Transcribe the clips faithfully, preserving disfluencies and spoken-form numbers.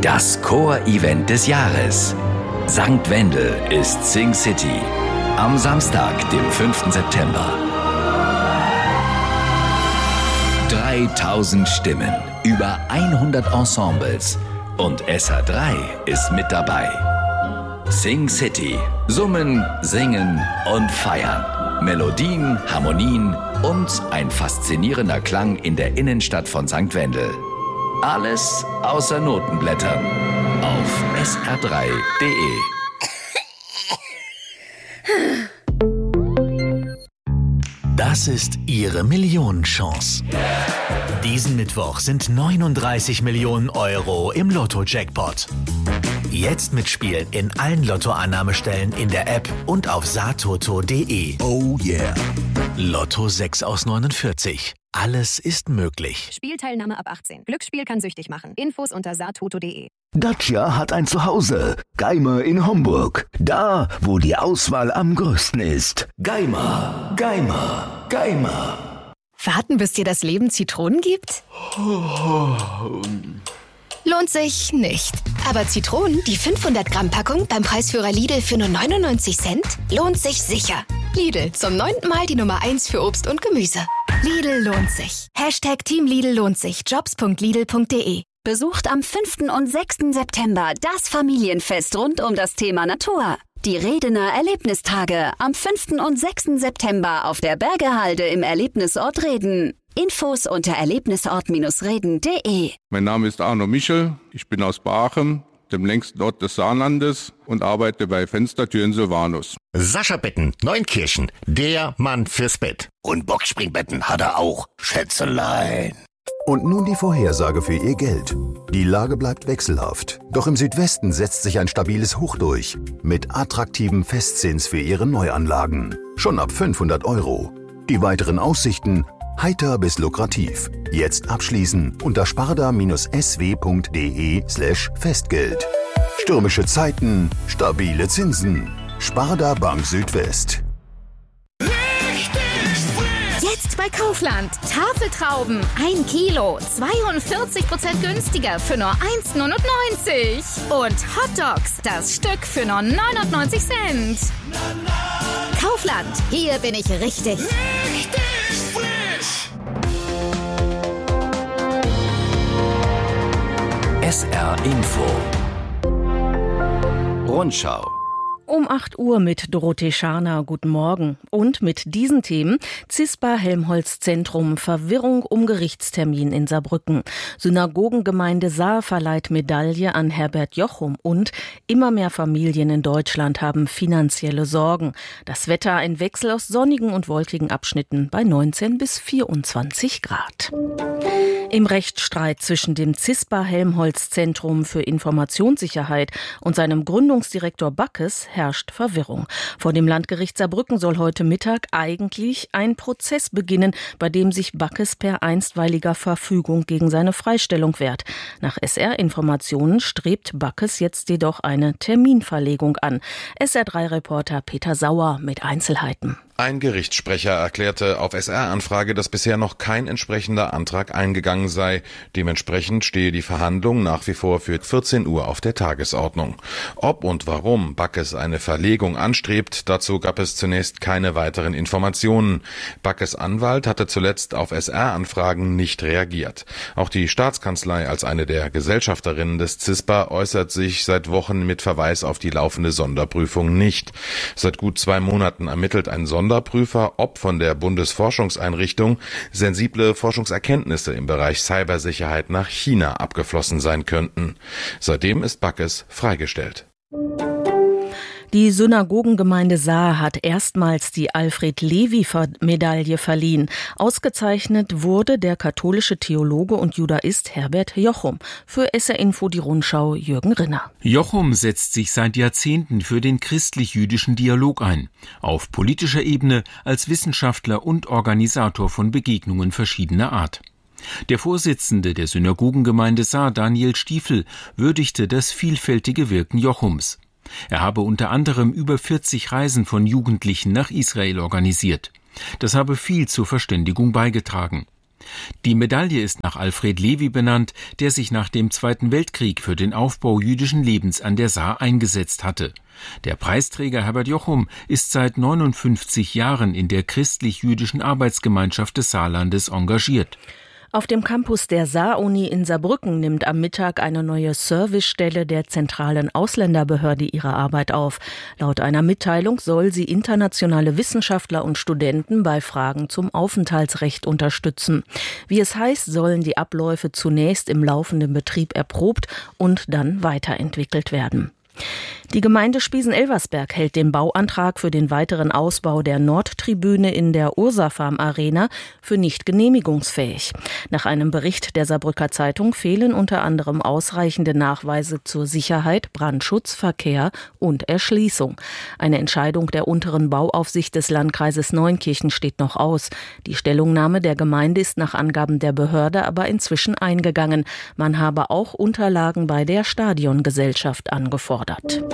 Das Chor-Event des Jahres. Sankt Wendel ist Sing City. Am Samstag, dem fünften September. dreitausend Stimmen, über hundert Ensembles und S H drei ist mit dabei. Sing City. Summen, singen und feiern. Melodien, Harmonien und ein faszinierender Klang in der Innenstadt von Sankt Wendel. Alles außer Notenblättern. Auf S R drei punkt de. Das ist Ihre Millionenchance. Diesen Mittwoch sind neununddreißig Millionen Euro im Lotto-Jackpot. Jetzt mitspielen in allen Lottoannahmestellen in der App und auf satoto punkt de. Oh yeah. Lotto sechs aus neunundvierzig. Alles ist möglich. Spielteilnahme ab achtzehn. Glücksspiel kann süchtig machen. Infos unter satoto punkt de. Dacia hat ein Zuhause. Geimer in Homburg. Da, wo die Auswahl am größten ist. Geimer, Geimer, Geimer. Warten, bis dir das Leben Zitronen gibt? Lohnt sich nicht. Aber Zitronen, die fünfhundert Gramm Packung beim Preisführer Lidl für nur neunundneunzig Cent, lohnt sich sicher. Lidl, zum neunten Mal die Nummer eins für Obst und Gemüse. Lidl lohnt sich. Hashtag Team Lidl lohnt sich. jobs punkt lidl punkt de. Besucht am fünften und sechsten September das Familienfest rund um das Thema Natur. Die Redener Erlebnistage am fünften und sechsten September auf der Bergehalde im Erlebnisort Reden. Infos unter erlebnisort reden punkt de. Mein Name ist Arno Michel, ich bin aus Baachem, dem längsten Ort des Saarlandes, und arbeite bei Fenstertüren Silvanus. Sascha Betten, Neunkirchen, der Mann fürs Bett. Und Boxspringbetten hat er auch, Schätzelein. Und nun die Vorhersage für Ihr Geld. Die Lage bleibt wechselhaft. Doch im Südwesten setzt sich ein stabiles Hoch durch. Mit attraktivem Festzins für Ihre Neuanlagen. Schon ab fünfhundert Euro. Die weiteren Aussichten: heiter bis lukrativ. Jetzt abschließen unter sparda-sw punkt de slash Festgeld. Stürmische Zeiten, stabile Zinsen. Sparda Bank Südwest. Jetzt bei Kaufland. Tafeltrauben, ein Kilo, zweiundvierzig Prozent günstiger für nur eins Komma neunundneunzig. Und Hotdogs, das Stück für nur neunundneunzig Cent. Kaufland, hier bin ich richtig. Richtig frisch. S R Info. Rundschau. Um acht Uhr mit Dorothee Scharner. Guten Morgen. Und mit diesen Themen: CISPA Helmholtz-Zentrum, Verwirrung um Gerichtstermin in Saarbrücken. Synagogengemeinde Saar verleiht Medaille an Herbert Jochum. Und immer mehr Familien in Deutschland haben finanzielle Sorgen. Das Wetter: ein Wechsel aus sonnigen und wolkigen Abschnitten bei neunzehn bis vierundzwanzig Grad. Im Rechtsstreit zwischen dem CISPA Helmholtz-Zentrum für Informationssicherheit und seinem Gründungsdirektor Backes herrscht Verwirrung. Vor dem Landgericht Saarbrücken soll heute Mittag eigentlich ein Prozess beginnen, bei dem sich Backes per einstweiliger Verfügung gegen seine Freistellung wehrt. Nach S R-Informationen strebt Backes jetzt jedoch eine Terminverlegung an. S R drei Reporter Peter Sauer mit Einzelheiten. Ein Gerichtssprecher erklärte auf S R-Anfrage, dass bisher noch kein entsprechender Antrag eingegangen sei. Dementsprechend stehe die Verhandlung nach wie vor für vierzehn Uhr auf der Tagesordnung. Ob und warum Backes eine Verlegung anstrebt, dazu gab es zunächst keine weiteren Informationen. Backes Anwalt hatte zuletzt auf S R-Anfragen nicht reagiert. Auch die Staatskanzlei als eine der Gesellschafterinnen des CISPA äußert sich seit Wochen mit Verweis auf die laufende Sonderprüfung nicht. Seit gut zwei Monaten ermittelt ein Sonderprüfer, ob von der Bundesforschungseinrichtung sensible Forschungserkenntnisse im Bereich Cybersicherheit nach China abgeflossen sein könnten. Seitdem ist Backes freigestellt. Die Synagogengemeinde Saar hat erstmals die Alfred-Levi-Medaille verliehen. Ausgezeichnet wurde der katholische Theologe und Judaist Herbert Jochum. Für S R Info die Rundschau Jürgen Rinner. Jochum setzt sich seit Jahrzehnten für den christlich-jüdischen Dialog ein. Auf politischer Ebene, als Wissenschaftler und Organisator von Begegnungen verschiedener Art. Der Vorsitzende der Synagogengemeinde Saar, Daniel Stiefel, würdigte das vielfältige Wirken Jochums. Er habe unter anderem über vierzig Reisen von Jugendlichen nach Israel organisiert. Das habe viel zur Verständigung beigetragen. Die Medaille ist nach Alfred Lewy benannt, der sich nach dem Zweiten Weltkrieg für den Aufbau jüdischen Lebens an der Saar eingesetzt hatte. Der Preisträger Herbert Jochum ist seit neunundfünfzig Jahren in der christlich-jüdischen Arbeitsgemeinschaft des Saarlandes engagiert. Auf dem Campus der Saar-Uni in Saarbrücken nimmt am Mittag eine neue Servicestelle der zentralen Ausländerbehörde ihre Arbeit auf. Laut einer Mitteilung soll sie internationale Wissenschaftler und Studenten bei Fragen zum Aufenthaltsrecht unterstützen. Wie es heißt, sollen die Abläufe zunächst im laufenden Betrieb erprobt und dann weiterentwickelt werden. Die Gemeinde Spiesen-Elversberg hält den Bauantrag für den weiteren Ausbau der Nordtribüne in der Ursa-Farm Arena für nicht genehmigungsfähig. Nach einem Bericht der Saarbrücker Zeitung fehlen unter anderem ausreichende Nachweise zur Sicherheit, Brandschutz, Verkehr und Erschließung. Eine Entscheidung der unteren Bauaufsicht des Landkreises Neunkirchen steht noch aus. Die Stellungnahme der Gemeinde ist nach Angaben der Behörde aber inzwischen eingegangen. Man habe auch Unterlagen bei der Stadiongesellschaft angefordert.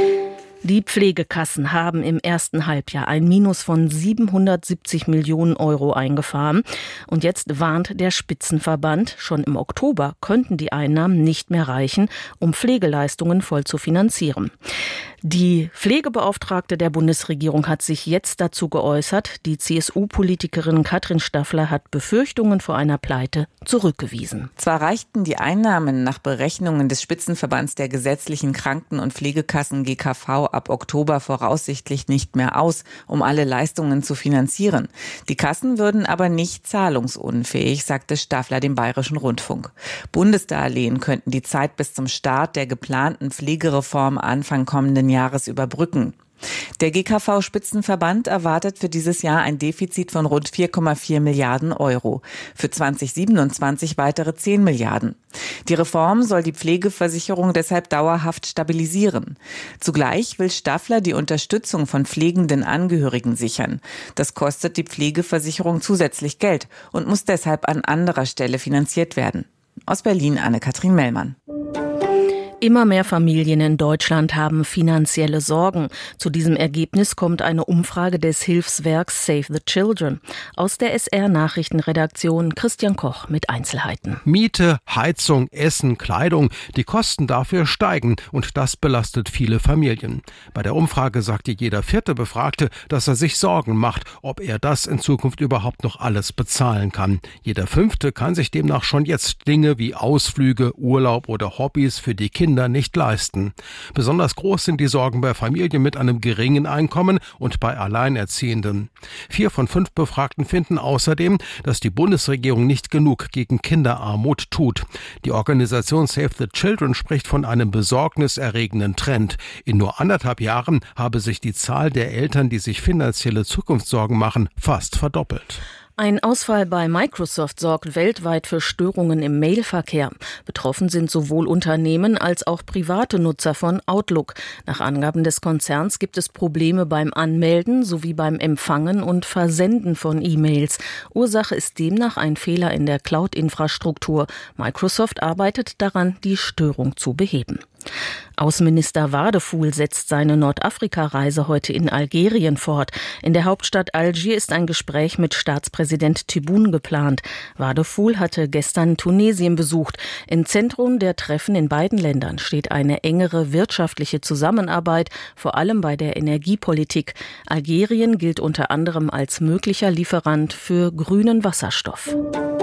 Die Pflegekassen haben im ersten Halbjahr ein Minus von siebenhundertsiebzig Millionen Euro eingefahren. Und jetzt warnt der Spitzenverband, schon im Oktober könnten die Einnahmen nicht mehr reichen, um Pflegeleistungen voll zu finanzieren. Die Pflegebeauftragte der Bundesregierung hat sich jetzt dazu geäußert. Die C S U-Politikerin Katrin Staffler hat Befürchtungen vor einer Pleite zurückgewiesen. Zwar reichten die Einnahmen nach Berechnungen des Spitzenverbands der gesetzlichen Kranken- und Pflegekassen G K V ab Oktober voraussichtlich nicht mehr aus, um alle Leistungen zu finanzieren. Die Kassen würden aber nicht zahlungsunfähig, sagte Staffler dem Bayerischen Rundfunk. Bundesdarlehen könnten die Zeit bis zum Start der geplanten Pflegereform Anfang kommenden Jahres überbrücken. Der G K V-Spitzenverband erwartet für dieses Jahr ein Defizit von rund vier Komma vier Milliarden Euro. Für zweitausendsiebenundzwanzig weitere zehn Milliarden. Die Reform soll die Pflegeversicherung deshalb dauerhaft stabilisieren. Zugleich will Staffler die Unterstützung von pflegenden Angehörigen sichern. Das kostet die Pflegeversicherung zusätzlich Geld und muss deshalb an anderer Stelle finanziert werden. Aus Berlin Anne-Kathrin Mellmann. Immer mehr Familien in Deutschland haben finanzielle Sorgen. Zu diesem Ergebnis kommt eine Umfrage des Hilfswerks Save the Children. Aus der S R-Nachrichtenredaktion Christian Koch mit Einzelheiten. Miete, Heizung, Essen, Kleidung, die Kosten dafür steigen und das belastet viele Familien. Bei der Umfrage sagte jeder vierte Befragte, dass er sich Sorgen macht, ob er das in Zukunft überhaupt noch alles bezahlen kann. Jeder fünfte kann sich demnach schon jetzt Dinge wie Ausflüge, Urlaub oder Hobbys für die Kinder nicht leisten. Besonders groß sind die Sorgen bei Familien mit einem geringen Einkommen und bei Alleinerziehenden. Vier von fünf Befragten finden außerdem, dass die Bundesregierung nicht genug gegen Kinderarmut tut. Die Organisation Save the Children spricht von einem besorgniserregenden Trend. In nur anderthalb Jahren habe sich die Zahl der Eltern, die sich finanzielle Zukunftssorgen machen, fast verdoppelt. Ein Ausfall bei Microsoft sorgt weltweit für Störungen im Mailverkehr. Betroffen sind sowohl Unternehmen als auch private Nutzer von Outlook. Nach Angaben des Konzerns gibt es Probleme beim Anmelden sowie beim Empfangen und Versenden von E-Mails. Ursache ist demnach ein Fehler in der Cloud-Infrastruktur. Microsoft arbeitet daran, die Störung zu beheben. Außenminister Wadefuhl setzt seine Nordafrika-Reise heute in Algerien fort. In der Hauptstadt Algier ist ein Gespräch mit Staatspräsident Tebboune geplant. Wadefuhl hatte gestern Tunesien besucht. Im Zentrum der Treffen in beiden Ländern steht eine engere wirtschaftliche Zusammenarbeit, vor allem bei der Energiepolitik. Algerien gilt unter anderem als möglicher Lieferant für grünen Wasserstoff.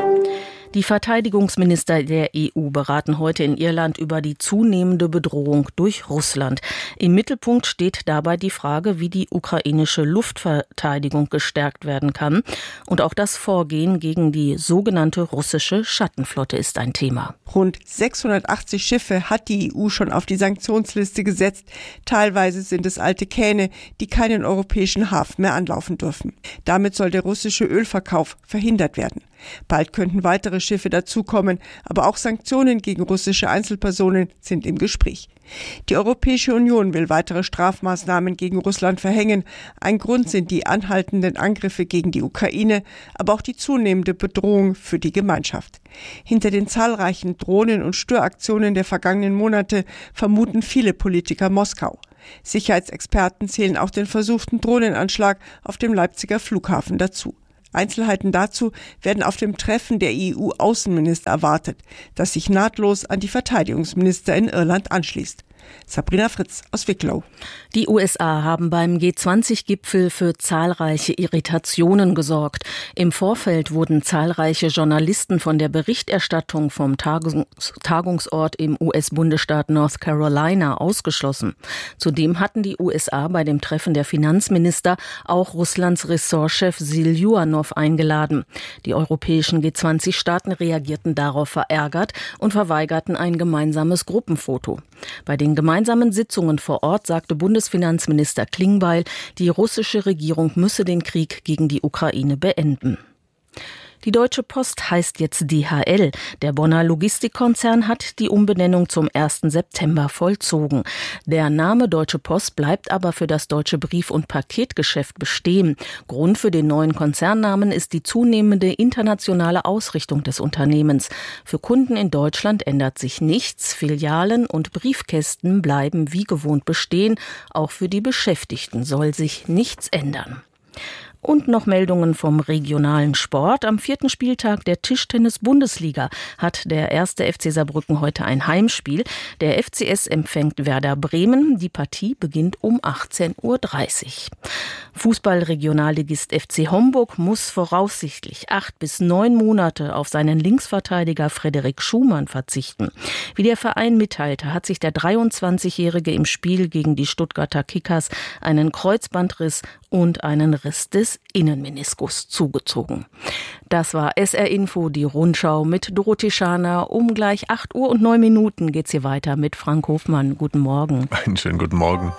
Die Verteidigungsminister der E U beraten heute in Irland über die zunehmende Bedrohung durch Russland. Im Mittelpunkt steht dabei die Frage, wie die ukrainische Luftverteidigung gestärkt werden kann. Und auch das Vorgehen gegen die sogenannte russische Schattenflotte ist ein Thema. Rund sechshundertachtzig Schiffe hat die E U schon auf die Sanktionsliste gesetzt. Teilweise sind es alte Kähne, die keinen europäischen Hafen mehr anlaufen dürfen. Damit soll der russische Ölverkauf verhindert werden. Bald könnten weitere Schiffe dazukommen, aber auch Sanktionen gegen russische Einzelpersonen sind im Gespräch. Die Europäische Union will weitere Strafmaßnahmen gegen Russland verhängen. Ein Grund sind die anhaltenden Angriffe gegen die Ukraine, aber auch die zunehmende Bedrohung für die Gemeinschaft. Hinter den zahlreichen Drohnen- und Störaktionen der vergangenen Monate vermuten viele Politiker Moskau. Sicherheitsexperten zählen auch den versuchten Drohnenanschlag auf dem Leipziger Flughafen dazu. Einzelheiten dazu werden auf dem Treffen der E U-Außenminister erwartet, das sich nahtlos an die Verteidigungsminister in Irland anschließt. Sabrina Fritz aus Wicklow. Die U S A haben beim G zwanzig Gipfel für zahlreiche Irritationen gesorgt. Im Vorfeld wurden zahlreiche Journalisten von der Berichterstattung vom Tagungs- Tagungsort im U S-Bundesstaat North Carolina ausgeschlossen. Zudem hatten die U S A bei dem Treffen der Finanzminister auch Russlands Ressortchef Siluanow eingeladen. Die europäischen G zwanzig Staaten reagierten darauf verärgert und verweigerten ein gemeinsames Gruppenfoto. Bei den gemeinsamen Sitzungen vor Ort sagte Bundesfinanzminister Klingbeil, die russische Regierung müsse den Krieg gegen die Ukraine beenden. Die Deutsche Post heißt jetzt D H L. Der Bonner Logistikkonzern hat die Umbenennung zum ersten September vollzogen. Der Name Deutsche Post bleibt aber für das deutsche Brief- und Paketgeschäft bestehen. Grund für den neuen Konzernnamen ist die zunehmende internationale Ausrichtung des Unternehmens. Für Kunden in Deutschland ändert sich nichts. Filialen und Briefkästen bleiben wie gewohnt bestehen. Auch für die Beschäftigten soll sich nichts ändern. Und noch Meldungen vom regionalen Sport. Am vierten Spieltag der Tischtennis-Bundesliga hat der erste F C Saarbrücken heute ein Heimspiel. Der F C S empfängt Werder Bremen. Die Partie beginnt um achtzehn Uhr dreißig. Fußball-Regionalligist F C Homburg muss voraussichtlich acht bis neun Monate auf seinen Linksverteidiger Frederik Schumann verzichten. Wie der Verein mitteilte, hat sich der dreiundzwanzigjährige im Spiel gegen die Stuttgarter Kickers einen Kreuzbandriss und einen Riss des Innenmeniskus zugezogen. Das war S R Info, die Rundschau mit Dorothee Scharner. Um gleich acht Uhr und neun Minuten geht's hier weiter mit Frank Hofmann. Guten Morgen. Einen schönen guten Morgen.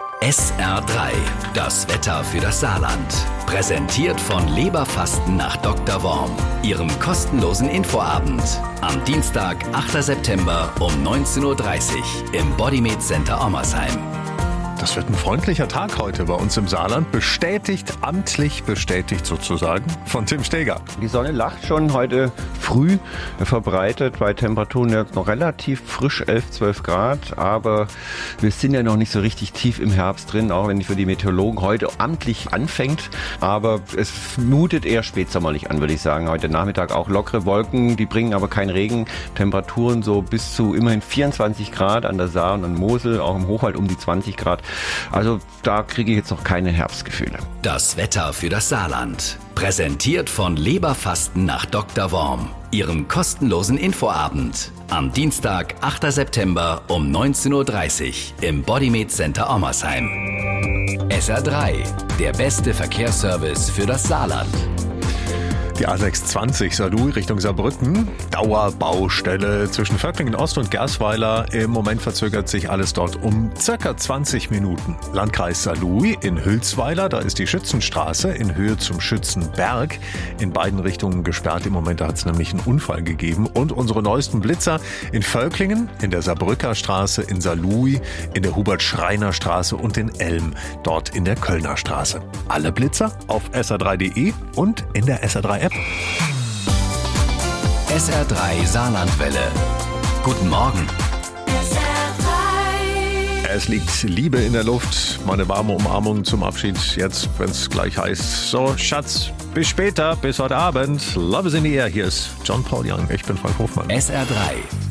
S R drei, das Wetter für das Saarland. Präsentiert von Leberfasten nach Doktor Worm, Ihrem kostenlosen Infoabend. Am Dienstag, achter September um neunzehn Uhr dreißig im Bodymed Center Ommersheim. Das wird ein freundlicher Tag heute bei uns im Saarland. Bestätigt, amtlich bestätigt sozusagen von Tim Steger. Die Sonne lacht schon heute früh verbreitet, bei Temperaturen jetzt noch relativ frisch, elf, zwölf Grad. Aber wir sind ja noch nicht so richtig tief im Herbst drin, auch wenn die für die Meteorologen heute amtlich anfängt. Aber es mutet eher spätsommerlich an, würde ich sagen. Heute Nachmittag auch lockere Wolken, die bringen aber keinen Regen. Temperaturen so bis zu immerhin vierundzwanzig Grad an der Saar und an Mosel, auch im Hochwald um die zwanzig Grad. Also da kriege ich jetzt noch keine Herbstgefühle. Das Wetter für das Saarland. Präsentiert von Leberfasten nach Doktor Worm, Ihrem kostenlosen Infoabend. Am Dienstag, achter September um neunzehn Uhr dreißig im Bodymed Center Ommersheim. S R drei, der beste Verkehrsservice für das Saarland. Die A sechshundertzwanzig Saarlouis Richtung Saarbrücken. Dauerbaustelle zwischen Völklingen Ost und Gersweiler. Im Moment verzögert sich alles dort um circa zwanzig Minuten. Landkreis Saarlouis in Hülsweiler, da ist die Schützenstraße in Höhe zum Schützenberg in beiden Richtungen gesperrt. Im Moment hat es nämlich einen Unfall gegeben. Und unsere neuesten Blitzer in Völklingen, in der Saarbrücker Straße, in Saarlouis, in der Hubert-Schreiner-Straße und in Elm, dort in der Kölner Straße. Alle Blitzer auf S R drei punkt de und in der S R drei App. S R drei Saarlandwelle. Guten Morgen. S R drei. Es liegt Liebe in der Luft. Meine warme Umarmung zum Abschied. Jetzt, wenn es gleich heißt, so Schatz, bis später, bis heute Abend. Love is in the air. Hier ist John Paul Young. Ich bin Frank Hofmann. S R drei.